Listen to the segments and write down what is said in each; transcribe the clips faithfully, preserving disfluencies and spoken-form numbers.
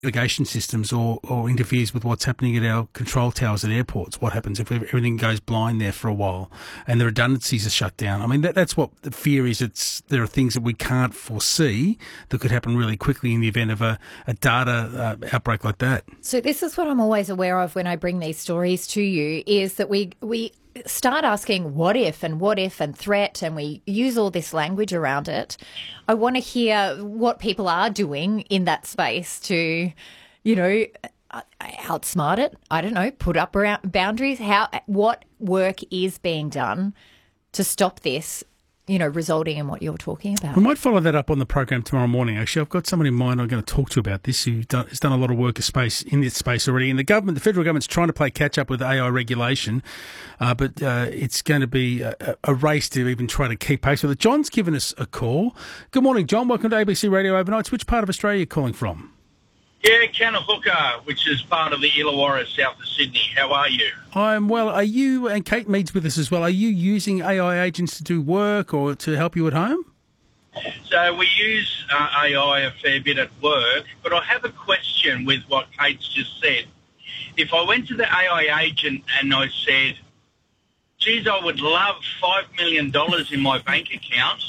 navigation systems or, or interferes with what's happening at our control towers at airports. What happens if everything goes blind there for a while and the redundancies are shut down? I mean, that, that's what the fear is. It's there are things that we can't foresee that could happen really quickly in the event of a, a data uh, outbreak like that. So this is what I'm always aware of when I bring these stories to you, is that we we start asking what if and what if and threat, and we use all this language around it. I want to hear what people are doing in that space to, you know, outsmart it. I don't know, put up around boundaries. How, what work is being done to stop this, you know, resulting in what you're talking about? We might follow that up on the program tomorrow morning. Actually, I've got someone in mind I'm going to talk to about this who done, has done a lot of work in space in this space already. And the government, the federal government's trying to play catch up with A I regulation, uh, but uh, it's going to be a, a race to even try to keep pace with it. John's given us a call. Good morning, John. Welcome to A B C Radio Overnights. Which part of Australia are you calling from? Yeah, Kanahooka, which is part of the Illawarra, south of Sydney. How are you? I'm well. Are you, and Kate Mead's with us as well, are you using A I agents to do work or to help you at home? So we use uh, A I a fair bit at work, but I have a question with what Kate's just said. If I went to the A I agent and I said, geez, I would love five million dollars in my bank account,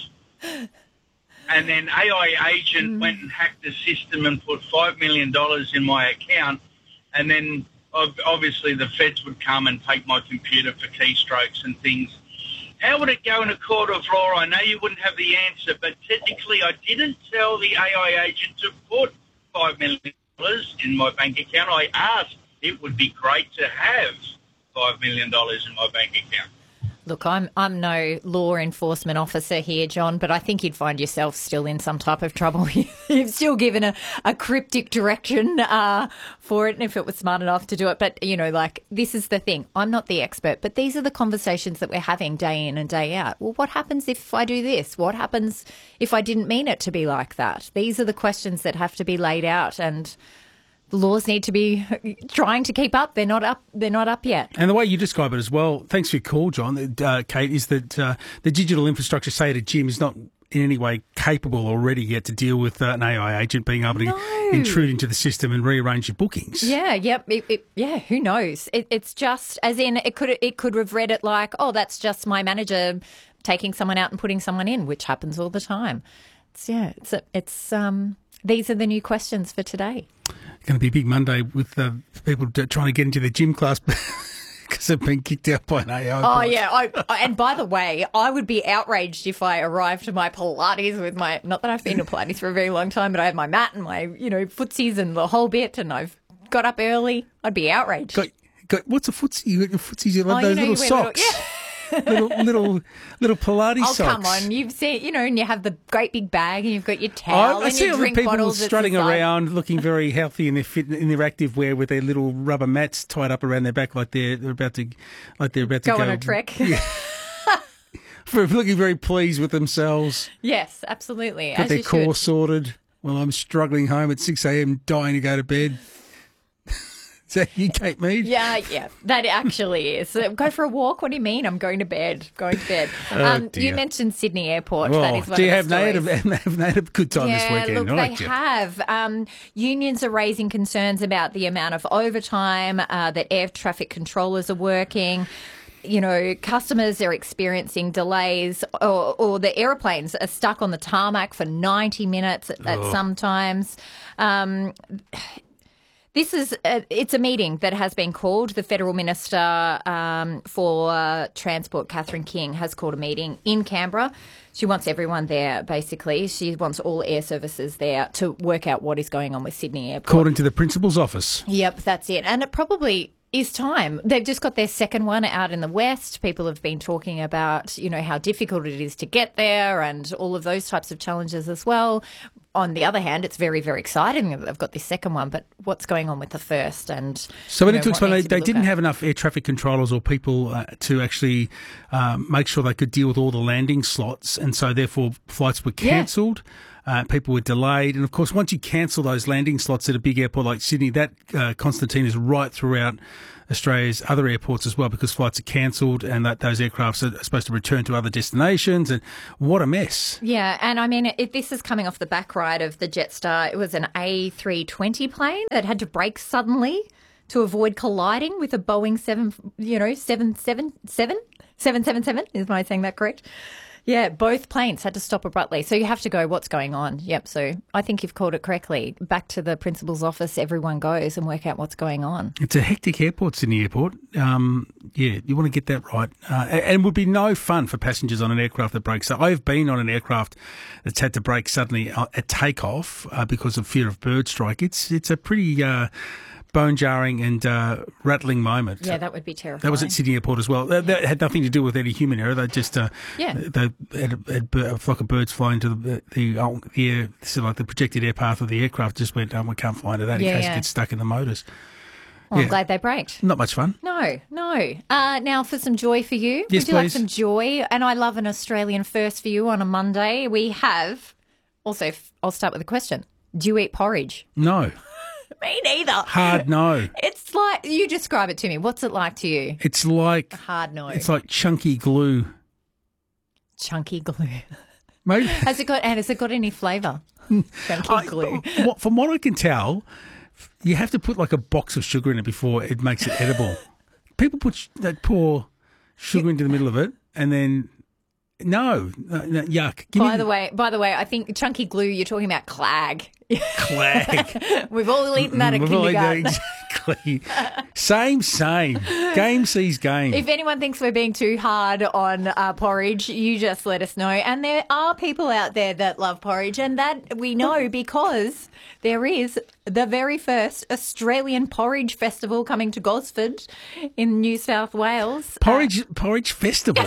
and then A I agent mm. went and hacked the system and put five million dollars in my account, and then obviously the feds would come and take my computer for keystrokes and things. How would it go in a court of law? I know you wouldn't have the answer, but technically I didn't tell the A I agent to put five million dollars in my bank account. I asked, it would be great to have five million dollars in my bank account. Look, I'm I'm no law enforcement officer here, John, but I think you'd find yourself still in some type of trouble. You've still given a, a cryptic direction uh, for it, and if it was smart enough to do it. But, you know, like, this is the thing. I'm not the expert, but these are the conversations that we're having day in and day out. Well, what happens if I do this? What happens if I didn't mean it to be like that? These are the questions that have to be laid out, and the laws need to be trying to keep up. They're not up. They're not up yet. And the way you describe it as well, thanks for your call, John, uh, Kate, is that uh, the digital infrastructure, say at a gym, is not in any way capable already yet to deal with uh, an A I agent being able to no. intrude into the system and rearrange your bookings. Yeah, yep, it, it, yeah. Who knows? It, it's just as in it could it could have read it like, oh, that's just my manager taking someone out and putting someone in, which happens all the time. It's, yeah, it's a, it's um. These are the new questions for today. It's going to be a big Monday with uh, people trying to get into the gym class because they've been kicked out by an A I. Oh, bot. yeah. I, and by the way, I would be outraged if I arrived to my Pilates with my, not that I've been to Pilates for a very long time, but I have my mat and my, you know, footsies and the whole bit, and I've got up early. I'd be outraged. Got, got, what's a footsie? You got your footsies, you love oh, those you know, little you socks. Little, yeah. little little little Pilates oh, socks. Oh, come on. You've seen, you know, and you have the great big bag and you've got your towel I, I and see your all the drink people bottles. strutting around looking very healthy in their fit, in their active wear with their little rubber mats tied up around their back like they're, they're about to like they're about to go, go on a trek. Yeah. For looking very pleased with themselves. Yes, absolutely. Got As their you core should. sorted. Well, I'm struggling home at six a.m. dying to go to bed. Is that you, Kate Mead? Yeah, yeah, that actually is. So go for a walk. What do you mean? I'm going to bed. Going to bed. Oh, um, dear. You mentioned Sydney Airport. Oh, that is one do you of have the native, stories. have native a good time yeah, this weekend? look, I they like have. Um, unions are raising concerns about the amount of overtime uh, that air traffic controllers are working. You know, customers are experiencing delays, or, or the aeroplanes are stuck on the tarmac for ninety minutes at, at Oh. some times. Um, This is a, it's a meeting that has been called. The Federal Minister um, for uh, Transport, Catherine King, has called a meeting in Canberra. She wants everyone there, basically. She wants all air services there to work out what is going on with Sydney Airport. According to the principal's office. Yep, that's it. And it probably is time. They've just got their second one out in the West. People have been talking about, you know, how difficult it is to get there and all of those types of challenges as well. On the other hand, it's very, very exciting that they've got this second one, but what's going on with the first? And So we you need know, to what explain, they, needs to be they looked didn't at. have enough air traffic controllers or people uh, to actually um, make sure they could deal with all the landing slots, and so therefore flights were Yeah. cancelled. Uh, people were delayed. And, of course, once you cancel those landing slots at a big airport like Sydney, that, uh, Constantine, is right throughout Australia's other airports as well, because flights are cancelled and that those aircrafts are supposed to return to other destinations. And what a mess. Yeah, and I mean, it, this is coming off the back ride of the Jetstar. It was an A three twenty plane that had to brake suddenly to avoid colliding with a Boeing seven, you know, seven seven seven seven seven seven. Is my saying that correct? Yeah, both planes had to stop abruptly. So you have to go, what's going on? Yep, so I think you've called it correctly. Back to the principal's office, everyone goes and work out what's going on. It's a hectic airport, Sydney Airport. Um, yeah, you want to get that right. Uh, and it would be no fun for passengers on an aircraft that breaks. So I've been on an aircraft that's had to brake suddenly at takeoff uh, because of fear of bird strike. It's, it's a pretty... Uh, bone-jarring and uh, rattling moment. Yeah, that would be terrifying. That was at Sydney Airport as well. That, that had nothing to do with any human error. They just uh, yeah. they had a, had a flock of birds flying to the the, uh, the air, so like the projected air path of the aircraft just went, um, we can't fly into that yeah, in case yeah. it gets stuck in the motors. Well, yeah. I'm glad they braked. Not much fun. No, no. Uh, now for some joy for you. Yes, Would you like please. some joy? And I love an Australian first for you on a Monday. We have, also, I'll start with a question. Do you eat porridge? No. Me neither. Hard no. It's like, you describe it to me. What's it like to you? It's like... A hard no. It's like chunky glue. Chunky glue. Maybe. Has it got, and has it got any flavour? Chunky I, glue. what, from what I can tell, you have to put like a box of sugar in it before it makes it edible. People put sh- they pour sugar into the middle of it and then... No, no, no yuck. Give By me the way, by the way, I think chunky glue, you're talking about clag. Clag. We've all eaten that at We've all eaten kindergarten. that, exactly. Same, same. Game sees game. If anyone thinks we're being too hard on uh, porridge, you just let us know. And there are people out there that love porridge, and that we know because there is the very first Australian Porridge Festival coming to Gosford in New South Wales. Porridge, uh, porridge festival.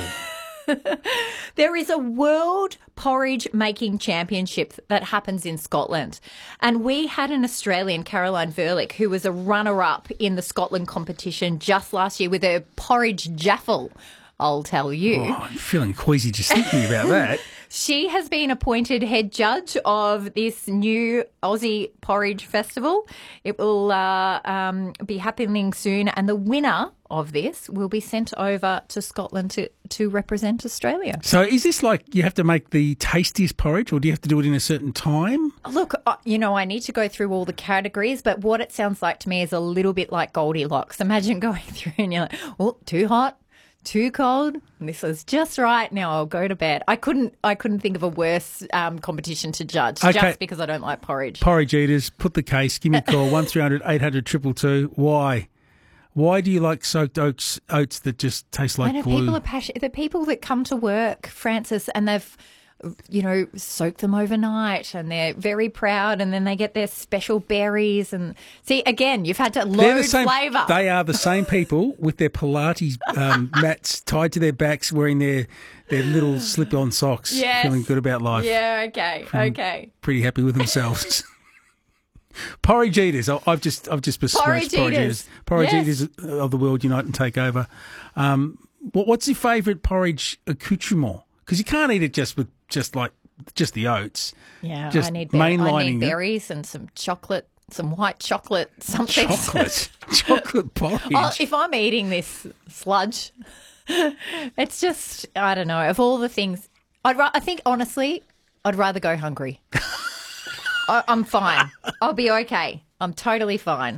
There is a World Porridge Making Championship that happens in Scotland. And we had an Australian, Caroline Verlick, who was a runner-up in the Scotland competition just last year with her porridge jaffle, I'll tell you. Oh, I'm feeling queasy just thinking about that. She has been appointed head judge of this new Aussie Porridge Festival. It will uh, um, be happening soon, and the winner of this will be sent over to Scotland to, to represent Australia. So is this like you have to make the tastiest porridge, or do you have to do it in a certain time? Look, uh, you know, I need to go through all the categories, but what it sounds like to me is a little bit like Goldilocks. Imagine going through and you're like, oh, too hot. Too cold. This is just right. Now I'll go to bed. I couldn't. I couldn't think of a worse um, competition to judge, Okay. just because I don't like porridge. Porridge eaters, put the case. Give me a call one three hundred eight hundred two two two. Why? Why do you like soaked oats? Oats that just taste like I know glue. people are passionate. The people that come to work, Francis, and they've, you know, soaked them overnight, and they're very proud, and then they get their special berries. And see, again, you've had to They're load the same, flavour. They are the same people with their Pilates um, mats tied to their backs, wearing their their little slip-on socks, Yes. feeling good about life. Yeah. Okay. Okay. Pretty happy with themselves. Porridge eaters. I- I've just I've just besmirched Porridge porridge eaters. eaters. Porridge Yes. eaters of the world unite and take over. Um, what, what's your favourite porridge accoutrement? Because you can't eat it just with just like just the oats. Yeah. Just I need ber- I mainlining need it. berries and some chocolate, some white chocolate, something. Chocolate, chocolate porridge. Oh, if I'm eating this sludge, it's just, I don't know. Of all the things, I'd ra- I think, honestly, I'd rather go hungry. I- I'm fine. I'll be okay. I'm totally fine.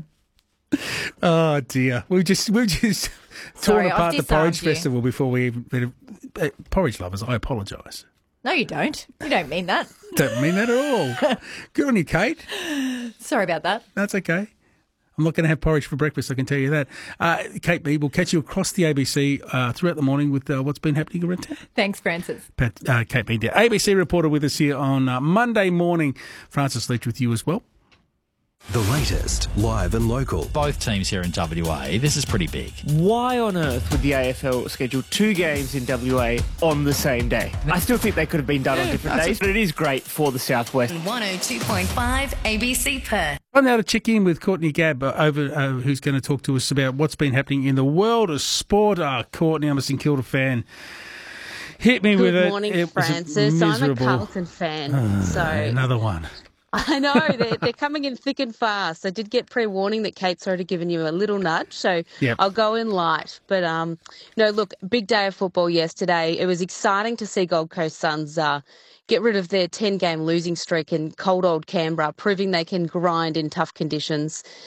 Oh dear, we just we just torn Sorry, I've apart the disarmed porridge you. festival before we even uh, porridge lovers. I apologise. No, you don't. You don't mean that. Don't mean that at all. Good on you, Kate. Sorry about that. That's okay. I'm not going to have porridge for breakfast, I can tell you that. Uh, Kate B, will catch you across the A B C uh, throughout the morning with uh, what's been happening around town. Thanks, Francis. Pat, uh, Kate B, the A B C reporter with us here on uh, Monday morning. Francis Leach with you as well. The latest, live and local. Both teams here in W A, this is pretty big. Why on earth would the A F L schedule two games in W A on the same day? I still think they could have been done on different days, but it is great for the Southwest. one oh two point five A B C Perth. I'm now to check in with Courtney Gabb, uh, over, uh, who's going to talk to us about what's been happening in the world of sport. Uh, Courtney, I'm a St Kilda fan. Hit me with Good it. morning, It was Francis. I'm a miserable. Carlton fan, Ah, so another one. I know they're, they're coming in thick and fast. I did get pre-warning that Kate's already given you a little nudge, so Yep. I'll go in light. But um, no, look, big day of football yesterday. It was exciting to see Gold Coast Suns uh, get rid of their ten-game losing streak in cold old Canberra, proving they can grind in tough conditions.